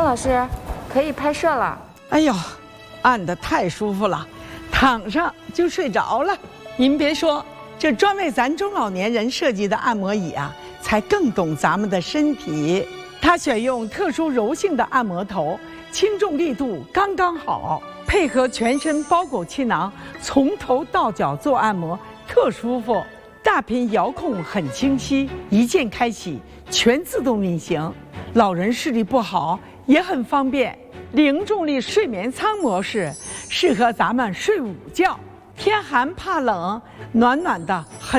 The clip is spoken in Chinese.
老师，可以拍摄了。 哎呦，按得太舒服了，躺上就睡着了。您别说，这专为咱中老年人设计的按摩椅啊，才更懂咱们的身体。它选用特殊柔性的按摩头，轻重力度刚刚好，配合全身包裹气囊，从头到脚做按摩，特舒服。大屏遥控很清晰，一键开启，全自动运行。老人视力不好也很方便。零重力睡眠舱模式适合咱们睡午觉，天寒怕冷，暖暖的很。